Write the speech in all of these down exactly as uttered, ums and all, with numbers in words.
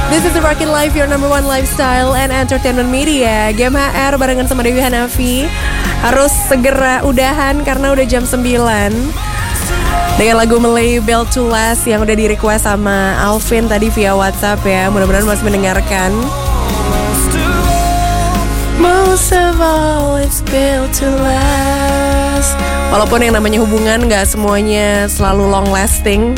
This is the Rockin' Life, your number one lifestyle and entertainment media. Game H R barengan sama Dewi Hanafi. Harus segera udahan karena udah jam sembilan. Dengan lagu Melabel to Last yang udah di request sama Alvin tadi via WhatsApp ya. Mudah-mudahan masih mendengarkan. Most of all it's built to last. Walaupun yang namanya hubungan gak semuanya selalu long lasting.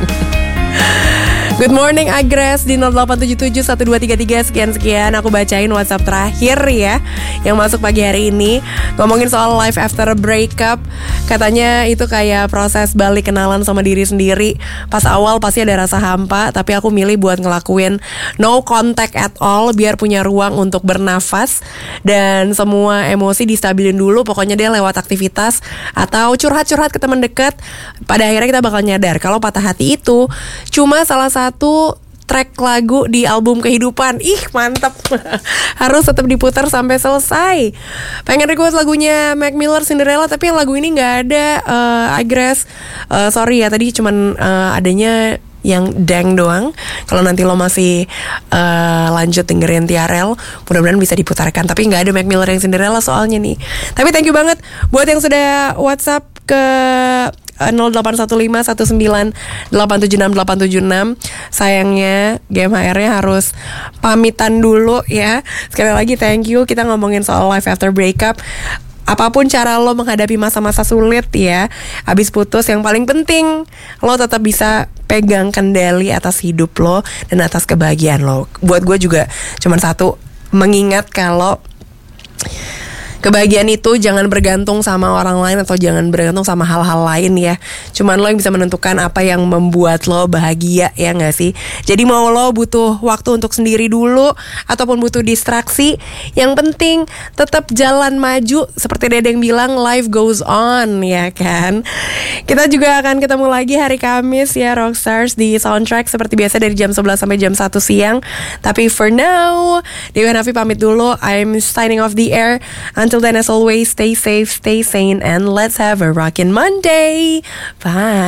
Good morning Agres di nol delapan tujuh tujuh satu dua tiga tiga sekian-sekian. Aku bacain WhatsApp terakhir ya yang masuk pagi hari ini. Ngomongin soal life after a breakup. Katanya itu kayak proses balik kenalan sama diri sendiri. Pas awal pasti ada rasa hampa, tapi aku milih buat ngelakuin no contact at all biar punya ruang untuk bernafas. Dan semua emosi distabilin dulu. Pokoknya dia lewat aktivitas atau curhat-curhat ke teman dekat. Pada akhirnya kita bakal nyadar kalau patah hati itu cuma salah satu satu track lagu di album kehidupan. Ih mantep. Harus tetap diputar sampai selesai. Pengen request lagunya Mac Miller Cinderella, tapi yang lagu ini gak ada. uh, Agres uh, Sorry ya, tadi cuman uh, adanya yang dang doang. Kalau nanti lo masih uh, lanjut dengerin T R L, mudah-mudahan bisa diputarkan. Tapi gak ada Mac Miller yang Cinderella soalnya nih. Tapi thank you banget buat yang sudah WhatsApp ke nol delapan satu lima satu sembilan delapan tujuh enam delapan tujuh enam. Sayangnya Game H R-nya harus pamitan dulu ya. Sekali lagi thank you. Kita ngomongin soal life after breakup. Apapun cara lo menghadapi masa-masa sulit ya, abis putus, yang paling penting lo tetap bisa pegang kendali atas hidup lo dan atas kebahagiaan lo. Buat gue juga cuman satu, mengingat kalau kebahagiaan itu jangan bergantung sama orang lain atau jangan bergantung sama hal-hal lain ya. Cuman lo yang bisa menentukan apa yang membuat lo bahagia, ya gak sih? Jadi mau lo butuh waktu untuk sendiri dulu ataupun butuh distraksi, yang penting tetap jalan maju. Seperti Dedeng bilang, life goes on, ya kan? Kita juga akan ketemu lagi hari Kamis ya, Rockstars di Soundtrack seperti biasa dari jam sebelas sampai jam satu siang. Tapi for now, Dewi Hanafi pamit dulu. I'm signing off the air. Until then, as always, stay safe, stay sane, and let's have a rockin' Monday. Bye.